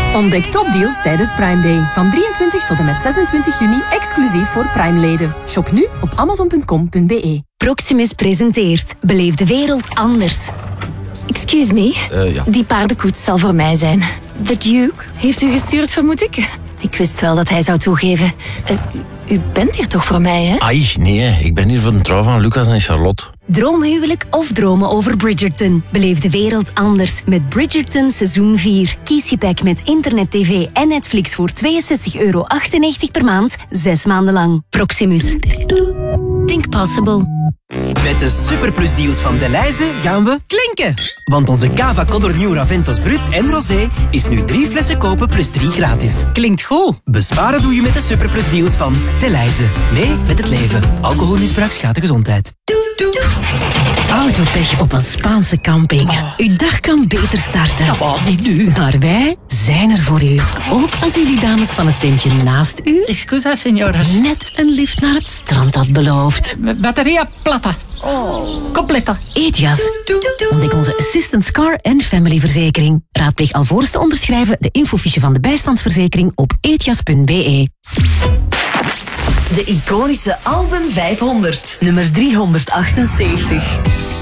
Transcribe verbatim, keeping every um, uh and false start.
Ontdek topdeals tijdens Prime Day. Van drieëntwintig tot en met zesentwintig juni exclusief voor Prime-leden. Shop nu op amazon punt com punt b e. Proximus presenteert Beleef de wereld anders. Excuse me, uh, ja. Die paardenkoets zal voor mij zijn. The Duke heeft u gestuurd, vermoed ik? Ik wist wel dat hij zou toegeven. Uh, u bent hier toch voor mij, hè? Ai, nee, ik ben hier voor een trouw van Lucas en Charlotte. Droomhuwelijk of dromen over Bridgerton? Beleef de wereld anders met Bridgerton seizoen vier. Kies je pack met internet, tv en Netflix voor tweeënzestig euro achtennegentig per maand, zes maanden lang. Proximus. Think possible. Met de superplusdeals van Delhaize gaan we klinken. Want onze Cava Codor Nieuw Raventos Brut en Rosé is nu drie flessen kopen plus drie gratis. Klinkt goed. Besparen doe je met de superplusdeals van Delhaize. Mee met het leven. Alcoholmisbruik schaadt de gezondheid. Autopech op een Spaanse camping. Oh. Uw dag kan beter starten. Ja, niet nu. Maar wij zijn er voor u. Ook als jullie dames van het tentje naast u Excusa, señoras. net een lift naar het strand had beloofd. Batteria plata. Oh. Completa. Ethias. Ontdek onze Assistance Car en Family verzekering. Raadpleeg alvorens te onderschrijven de infofiche van de bijstandsverzekering op ethias punt b e. De iconische album vijfhonderd, nummer driehonderdachtenzeventig.